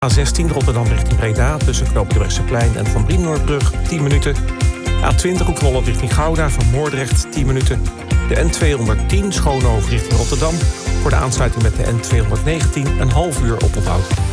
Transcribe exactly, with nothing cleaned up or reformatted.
A zestien Rotterdam richting Breda tussen Knoop de Brechtseplein en Van Brienoordbrug tien minuten. A twintig Hoek van Holland richting Gouda van Moordrecht tien minuten. De N tweehonderdtien Schoonhoven richting Rotterdam voor de aansluiting met de N tweehonderdnegentien een half uur oponthoud.